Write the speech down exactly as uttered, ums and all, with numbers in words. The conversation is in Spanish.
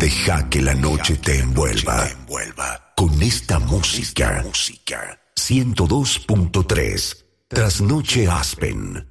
Deja que la noche te envuelva con esta música. ciento dos punto tres Trasnoche Aspen.